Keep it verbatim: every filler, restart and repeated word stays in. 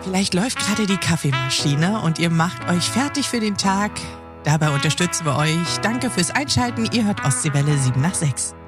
Vielleicht läuft gerade die Kaffeemaschine und ihr macht euch fertig für den Tag. Dabei unterstützen wir euch. Danke fürs Einschalten. Ihr hört Ostseewelle sieben nach sechs.